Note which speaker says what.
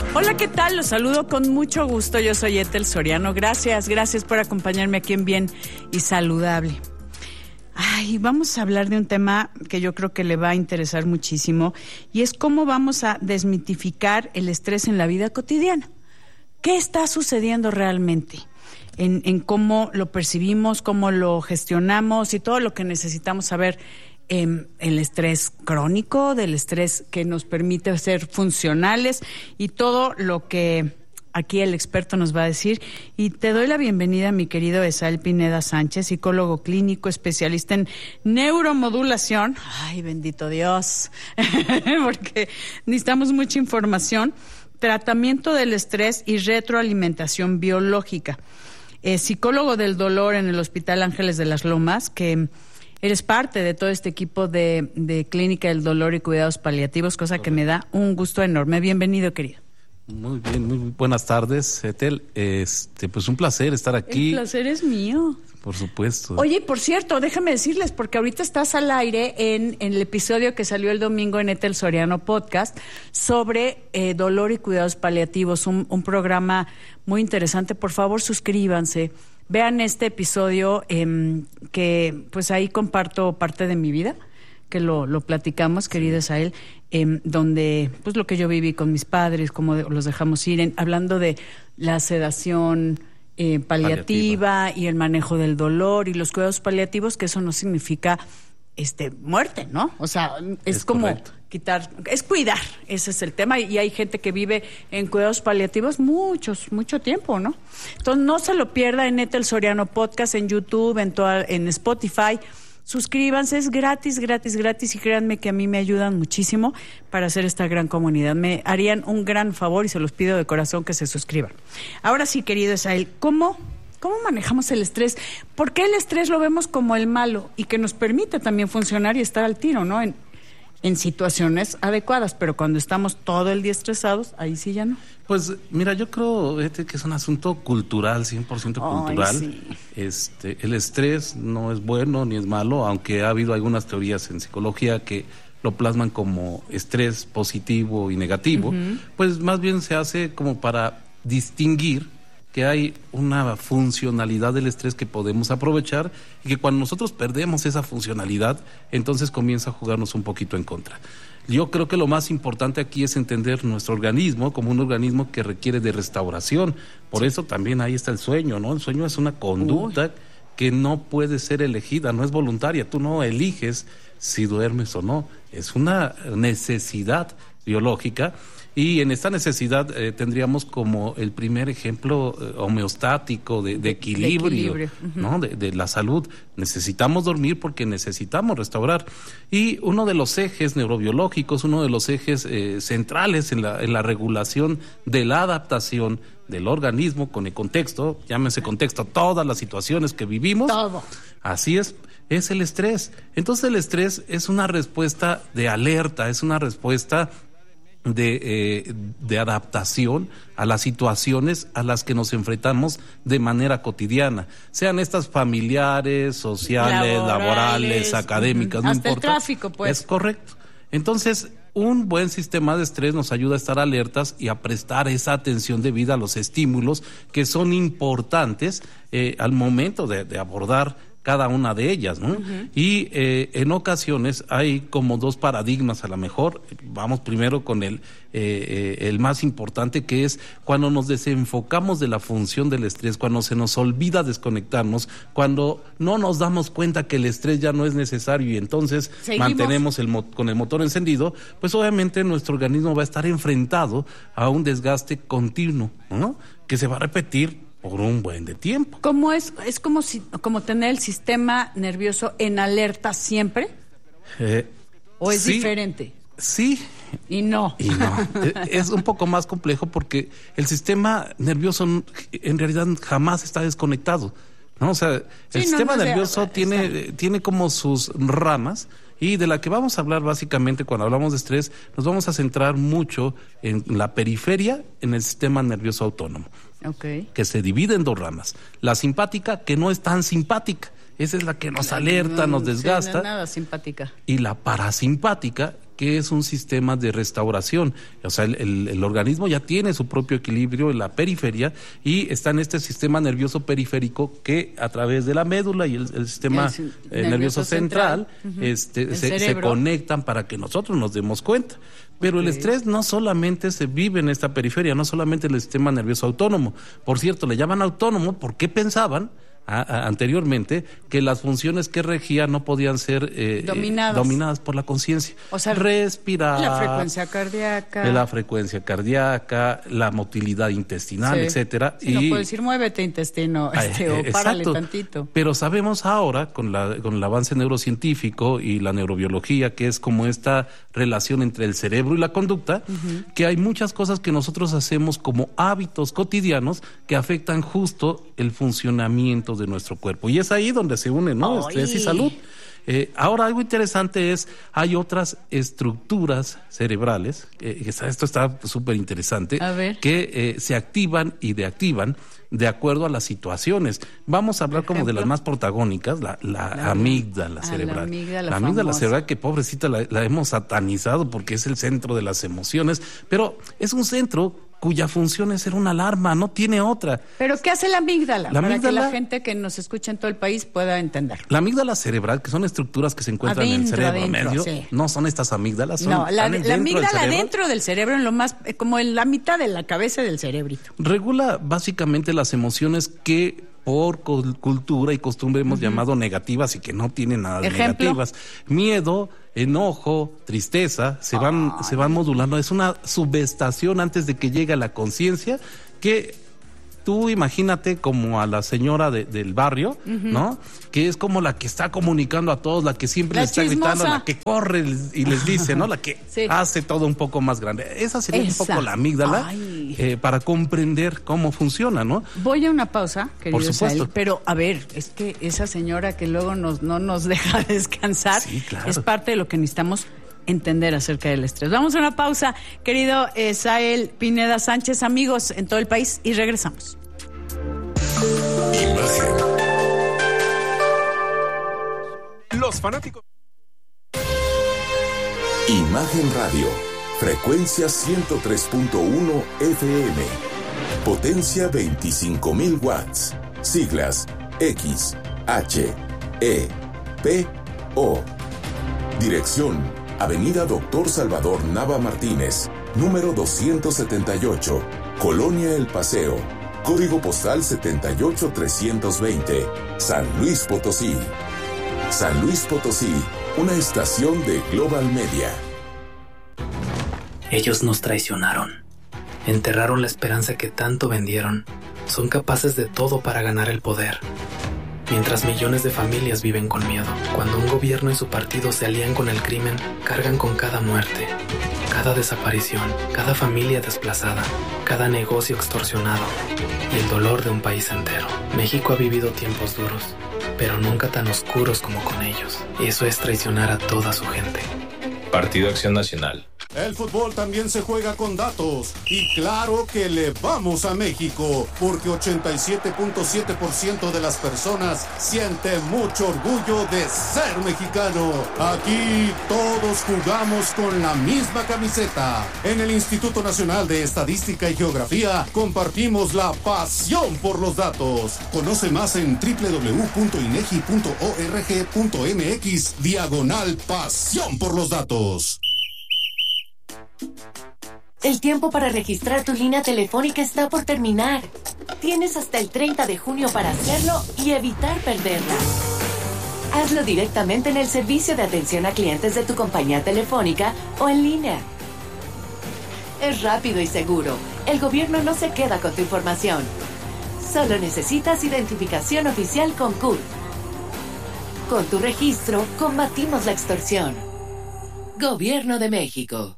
Speaker 1: Hola, ¿qué tal? Los saludo con mucho gusto. Yo soy Ethel Soriano. Gracias por acompañarme aquí en Bien y Saludable. Ay, vamos a hablar de un tema que yo creo que le va a interesar muchísimo y es cómo vamos a desmitificar el estrés en la vida cotidiana. ¿Qué está sucediendo realmente? En cómo lo percibimos, cómo lo gestionamos y todo lo que necesitamos saber. El estrés crónico, del estrés que nos permite ser funcionales y todo lo que aquí el experto nos va a decir. Y te doy la bienvenida, mi querido Esael Pineda Sánchez, psicólogo clínico, especialista en neuromodulación. Ay, bendito Dios, porque necesitamos mucha información. Tratamiento del estrés y retroalimentación biológica. Psicólogo del dolor en el Hospital Ángeles de las Lomas, que eres parte de todo este equipo de Clínica del Dolor y Cuidados Paliativos, cosa que me da un gusto enorme. Bienvenido, querido.
Speaker 2: Muy bien, muy buenas tardes, Ethel. Pues un placer estar aquí.
Speaker 1: El placer es mío.
Speaker 2: Por supuesto.
Speaker 1: Oye, por cierto, déjame decirles, porque ahorita estás al aire en el episodio que salió el domingo en Ethel Soriano Podcast sobre dolor y cuidados paliativos, un programa muy interesante. Por favor, suscríbanse. Vean este episodio que pues ahí comparto parte de mi vida, que lo platicamos, querido Esael, donde pues lo que yo viví con mis padres, cómo los dejamos ir, hablando de la sedación paliativa y el manejo del dolor y los cuidados paliativos, que eso no significa muerte, ¿no? O sea, es como correcto. Es cuidar, ese es el tema, y hay gente que vive en cuidados paliativos mucho tiempo, ¿no? Entonces no se lo pierda en Ethel Soriano Podcast, en YouTube, en Spotify. Suscríbanse, es gratis, y créanme que a mí me ayudan muchísimo para hacer esta gran comunidad. Me harían un gran favor y se los pido de corazón que se suscriban. Ahora sí, querido Esael, ¿cómo manejamos el estrés? ¿Por qué el estrés lo vemos como el malo y que nos permite también funcionar y estar al tiro, ¿no? En situaciones adecuadas, pero cuando estamos todo el día estresados, ahí sí ya no.
Speaker 2: Pues mira, yo creo que es un asunto cultural, 100% cultural.
Speaker 1: Sí.
Speaker 2: El estrés no es bueno ni es malo, aunque ha habido algunas teorías en psicología que lo plasman como estrés positivo y negativo. Uh-huh. Pues más bien se hace como para distinguir que hay una funcionalidad del estrés que podemos aprovechar y que cuando nosotros perdemos esa funcionalidad, entonces comienza a jugarnos un poquito en contra. Yo creo que lo más importante aquí es entender nuestro organismo como un organismo que requiere de restauración. Por eso también ahí está el sueño, ¿no? El sueño es una conducta que no puede ser elegida, no es voluntaria. Tú no eliges si duermes o no. Es una necesidad biológica. Y en esta necesidad tendríamos como el primer ejemplo homeostático de equilibrio, uh-huh. ¿no? De la salud. Necesitamos dormir porque necesitamos restaurar. Y uno de los ejes neurobiológicos, uno de los ejes centrales en la regulación de la adaptación del organismo con el contexto, llámese contexto, todas las situaciones que vivimos.
Speaker 1: Todo.
Speaker 2: Así es el estrés. Entonces el estrés es una respuesta de alerta, es una respuesta de adaptación a las situaciones a las que nos enfrentamos de manera cotidiana, sean estas familiares, sociales, laborales, académicas, no
Speaker 1: hasta
Speaker 2: importa.
Speaker 1: El tráfico, pues.
Speaker 2: Es correcto. Entonces, un buen sistema de estrés nos ayuda a estar alertas y a prestar esa atención debida a los estímulos que son importantes al momento de abordar cada una de ellas, ¿no? Uh-huh. Y en ocasiones hay como dos paradigmas a lo mejor. Vamos primero con el más importante, que es cuando nos desenfocamos de la función del estrés, cuando se nos olvida desconectarnos, cuando no nos damos cuenta que el estrés ya no es necesario y entonces mantenemos con el motor encendido, pues obviamente nuestro organismo va a estar enfrentado a un desgaste continuo, ¿no? Que se va a repetir por un buen de tiempo.
Speaker 1: ¿Cómo es como tener el sistema nervioso en alerta siempre? ¿O es diferente?
Speaker 2: Sí.
Speaker 1: Y no.
Speaker 2: Es un poco más complejo porque el sistema nervioso en realidad jamás está desconectado, ¿no? O sea, el sistema nervioso tiene como sus ramas, y de la que vamos a hablar básicamente cuando hablamos de estrés, nos vamos a centrar mucho en la periferia, en el sistema nervioso autónomo.
Speaker 1: Okay.
Speaker 2: Que se divide en dos ramas. La simpática, que no es tan simpática, esa es la que nos alerta, nos desgasta.
Speaker 1: No es nada simpática.
Speaker 2: Y la parasimpática, que es un sistema de restauración. O sea, el organismo ya tiene su propio equilibrio en la periferia y está en este sistema nervioso periférico que a través de la médula y el sistema nervioso central se conectan para que nosotros nos demos cuenta. Pero el estrés no solamente se vive en esta periferia, no solamente en el sistema nervioso autónomo. Por cierto, le llaman autónomo porque pensaban anteriormente que las funciones que regía no podían ser dominadas por la conciencia.
Speaker 1: O sea,
Speaker 2: respirar,
Speaker 1: la frecuencia cardíaca,
Speaker 2: la motilidad intestinal, etcétera.
Speaker 1: Sí, no puedo decir muévete intestino, o párale tantito.
Speaker 2: Pero sabemos ahora con el avance neurocientífico y la neurobiología, que es como esta relación entre el cerebro y la conducta, que hay muchas cosas que nosotros hacemos como hábitos cotidianos que afectan justo el funcionamiento de nuestro cuerpo. Y es ahí donde se une, ¿no? Estrés y salud. Ahora, algo interesante hay otras estructuras cerebrales, esto está súper interesante, que se activan y deactivan de acuerdo a las situaciones. Vamos a hablar como de las más protagónicas, la amígdala cerebral. La amígdala cerebral, que pobrecita la hemos satanizado porque es el centro de las emociones, pero es un centro cuya función es ser una alarma, no tiene otra.
Speaker 1: ¿Pero qué hace la amígdala? Para que la gente que nos escucha en todo el país pueda entender.
Speaker 2: La amígdala cerebral, que son estructuras que se encuentran en el cerebro medio, no son estas amígdalas.
Speaker 1: La amígdala dentro del cerebro, en lo más, como en la mitad de la cabeza del cerebrito.
Speaker 2: Regula básicamente las emociones que por cultura y costumbre hemos llamado negativas y que no tienen nada de negativas. Miedo, enojo, tristeza, se van modulando. Es una subestación antes de que llegue a la conciencia, que tú imagínate como a la señora del barrio, ¿no? Que es como la que está comunicando a todos, la que siempre le está gritando, la que corre y les dice, ¿no? La que hace todo un poco más grande. Esa sería un poco la amígdala, para comprender cómo funciona, ¿no?
Speaker 1: Voy a una pausa, querido
Speaker 2: Por supuesto.
Speaker 1: Isael, pero a ver, es que esa señora que luego no nos deja descansar, es parte de lo que necesitamos entender acerca del estrés. Vamos a una pausa, querido Isael Pineda Sánchez, amigos en todo el país, y regresamos.
Speaker 3: Imagen. Los fanáticos. Imagen Radio, frecuencia 103.1 FM, potencia 25,000 watts, siglas X, H, E, P, O. Dirección: Avenida Dr. Salvador Nava Martínez, número 278, Colonia El Paseo, código postal 78320, San Luis Potosí. San Luis Potosí, una estación de Global Media.
Speaker 4: Ellos nos traicionaron, enterraron la esperanza que tanto vendieron, son capaces de todo para ganar el poder. Mientras millones de familias viven con miedo, cuando un gobierno y su partido se alían con el crimen, cargan con cada muerte, cada desaparición, cada familia desplazada, cada negocio extorsionado y el dolor de un país entero. México ha vivido tiempos duros, pero nunca tan oscuros como con ellos. Eso es traicionar a toda su gente.
Speaker 5: Partido Acción Nacional.
Speaker 6: El fútbol también se juega con datos y claro que le vamos a México porque 87.7% de las personas siente mucho orgullo de ser mexicano. Aquí todos jugamos con la misma camiseta. En el Instituto Nacional de Estadística y Geografía compartimos la pasión por los datos. Conoce más en www.inegi.org.mx/pasión por los datos.
Speaker 7: El tiempo para registrar tu línea telefónica está por terminar. Tienes hasta el 30 de junio para hacerlo y evitar perderla. Hazlo directamente en el servicio de atención a clientes de tu compañía telefónica o en línea. Es rápido y seguro. El gobierno no se queda con tu información. Solo necesitas identificación oficial con CURP. Con tu registro, combatimos la extorsión. Gobierno de México.